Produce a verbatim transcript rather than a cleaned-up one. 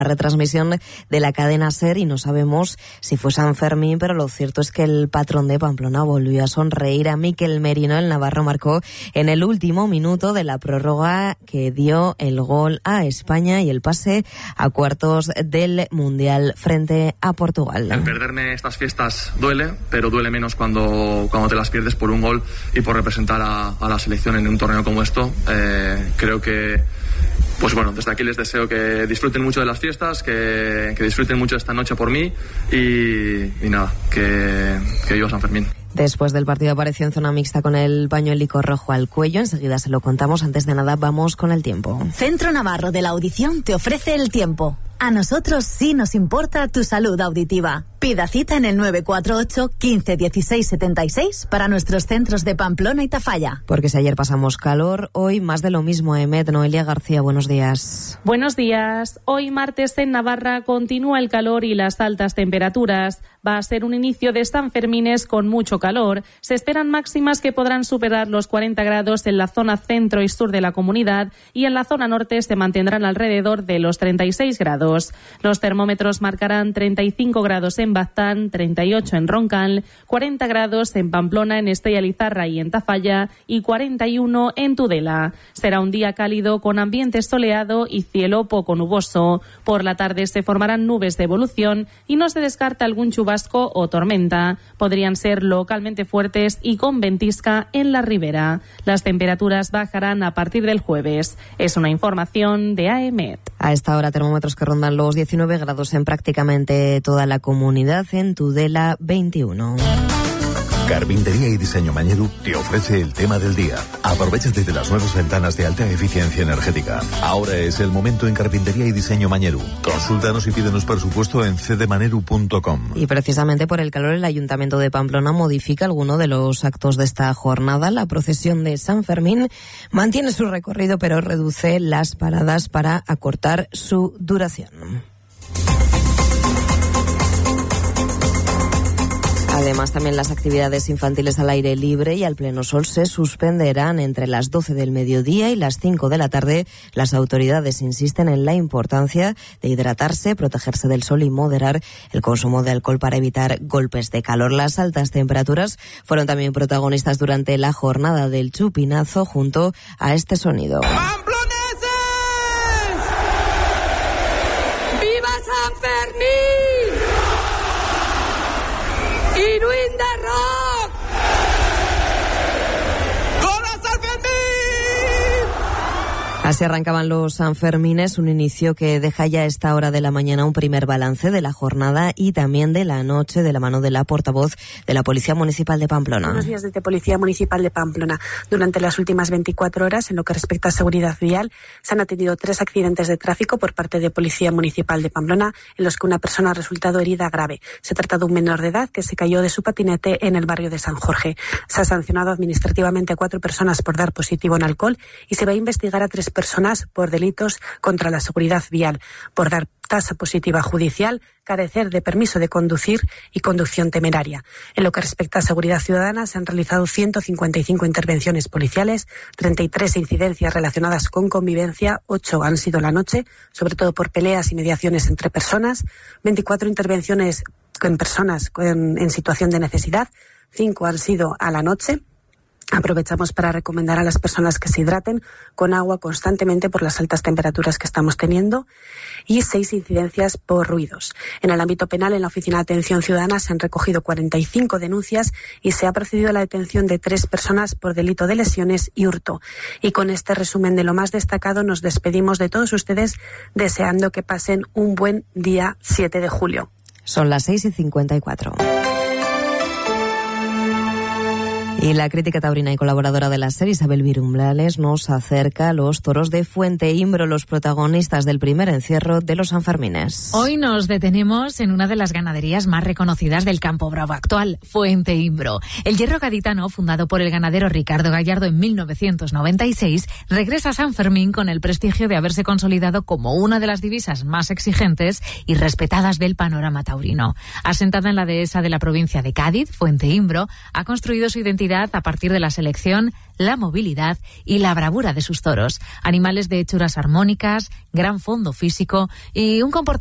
retransmisión de la cadena SER y no sabemos si fue San Fermín, pero lo cierto es que el patrón de Pamplona volvió a sonreír. A Mikel Merino, el navarro, marcó en el último minuto de la prórroga que dio el gol a España y el pase a cuartos del Mundial frente a Portugal. El perderme estas fiestas duele, pero duele menos cuando, cuando te las pierdes por un gol y por representar a, a la selección en un torneo como esto. Eh, creo que Pues bueno, desde aquí les deseo que disfruten mucho de las fiestas, que, que disfruten mucho esta noche por mí y, y nada, que, que viva San Fermín. Después del partido apareció en zona mixta con el pañuelico rojo al cuello. Enseguida se lo contamos. Antes de nada, vamos con el tiempo. Centro Navarro de la Audición te ofrece el tiempo. A nosotros sí nos importa tu salud auditiva. Pida cita en el nueve cuatro ocho, quince, dieciséis, setenta y seis para nuestros centros de Pamplona y Tafalla. Porque si ayer pasamos calor, hoy más de lo mismo. Emet, Noelia García, buenos días. Buenos días. Hoy martes en Navarra continúa el calor y las altas temperaturas. Va a ser un inicio de San Fermines con mucho calor. Se esperan máximas que podrán superar los cuarenta grados en la zona centro y sur de la comunidad y en la zona norte se mantendrán alrededor de los treinta y seis grados. Los termómetros marcarán treinta y cinco grados en Baztán, treinta y ocho en Roncal, cuarenta grados en Pamplona, en Estella Lizarra y en Tafalla y cuarenta y uno en Tudela. Será un día cálido con ambiente soleado y cielo poco nuboso. Por la tarde se formarán nubes de evolución y no se descarta algún chubasco o tormenta. Podrían ser localmente fuertes y con ventisca en la ribera. Las temperaturas bajarán a partir del jueves. Es una información de A E M E T. A esta hora termómetros que rondan los diecinueve grados en prácticamente toda la comunidad, en Tudela veintiuno. Carpintería y Diseño Mañeru te ofrece el tema del día. Aprovechate de las nuevas ventanas de alta eficiencia energética. Ahora es el momento en Carpintería y Diseño Mañeru. Consúltanos y pídenos presupuesto en c d maneru punto com. Y precisamente por el calor, el Ayuntamiento de Pamplona modifica alguno de los actos de esta jornada. La procesión de San Fermín mantiene su recorrido, pero reduce las paradas para acortar su duración. Además, también las actividades infantiles al aire libre y al pleno sol se suspenderán entre las doce del mediodía y las cinco de la tarde. Las autoridades insisten en la importancia de hidratarse, protegerse del sol y moderar el consumo de alcohol para evitar golpes de calor. Las altas temperaturas fueron también protagonistas durante la jornada del chupinazo junto a este sonido. ¡Pamploneses! ¡Viva San Fermín! ¡Inuit de rock! ¡Con la San Fermín! Así arrancaban los Sanfermines, un inicio que deja ya a esta hora de la mañana un primer balance de la jornada y también de la noche, de la mano de la portavoz de la Policía Municipal de Pamplona. Buenos días desde Policía Municipal de Pamplona. Durante las últimas veinticuatro horas, en lo que respecta a seguridad vial, se han atendido tres accidentes de tráfico por parte de Policía Municipal de Pamplona, en los que una persona ha resultado herida grave. Se trata de un menor de edad que se cayó de su patinete en el barrio de San Jorge. Se ha sancionado administrativamente a cuatro personas por dar positivo en alcohol y se va a investigar a tres personas por delitos contra la seguridad vial, por dar tasa positiva judicial, carecer de permiso de conducir y conducción temeraria. En lo que respecta a seguridad ciudadana, se han realizado ciento cincuenta y cinco intervenciones policiales, treinta y tres incidencias relacionadas con convivencia, ocho han sido la noche, sobre todo por peleas y mediaciones entre personas, veinticuatro intervenciones con personas en, en situación de necesidad, cinco han sido a la noche. Aprovechamos para recomendar a las personas que se hidraten con agua constantemente por las altas temperaturas que estamos teniendo y seis incidencias por ruidos. En el ámbito penal, en la Oficina de Atención Ciudadana se han recogido cuarenta y cinco denuncias y se ha procedido a la detención de tres personas por delito de lesiones y hurto. Y con este resumen de lo más destacado nos despedimos de todos ustedes deseando que pasen un buen día siete de julio. Son las seis y cincuenta y cuatro. Y la crítica taurina y colaboradora de la SER, Isabel Virumbrales, nos acerca a los toros de Fuente Imbro, los protagonistas del primer encierro de los Sanfermines. Hoy nos detenemos en una de las ganaderías más reconocidas del campo bravo actual, Fuente Imbro. El hierro gaditano, fundado por el ganadero Ricardo Gallardo en mil novecientos noventa y seis, regresa a San Fermín con el prestigio de haberse consolidado como una de las divisas más exigentes y respetadas del panorama taurino. Asentada en la dehesa de la provincia de Cádiz, Fuente Imbro ha construido su identidad seguridad a partir de la selección, la movilidad y la bravura de sus toros. Animales de hechuras armónicas, gran fondo físico y un comportamiento